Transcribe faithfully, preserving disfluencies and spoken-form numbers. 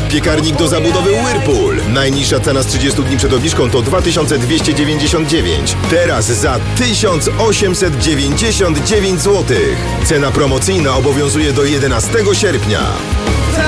Piekarnik do zabudowy Whirlpool. Najniższa cena z trzydziestu dni przed obniżką to dwa tysiące dwieście dziewięćdziesiąt dziewięć. Teraz za tysiąc osiemset dziewięćdziesiąt dziewięć złotych. Cena promocyjna obowiązuje do jedenastego sierpnia.